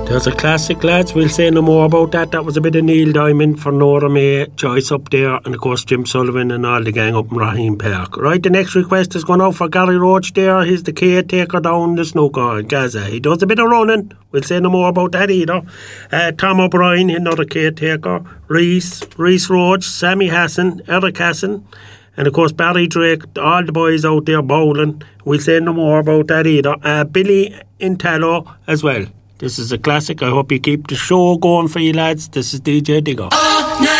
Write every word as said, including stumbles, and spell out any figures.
There's a classic, lads. We'll say no more about that. That was a bit of Neil Diamond for Nora May, Joyce up there, and of course Jim Sullivan and all the gang up in Raheen Park. Right, the next request is going out for Gary Roach there. He's the caretaker down the snooker in Gaza. He does a bit of running. We'll say no more about that either. Uh, Tom O'Brien, another caretaker. Reese, Reese Roach, Sammy Hassan, Eric Hassan, and of course Barry Drake, all the boys out there bowling. We'll say no more about that either. Uh, Billy Intallo as well. This is a classic. I hope you keep the show going for you lads. This is D J Digger. Oh,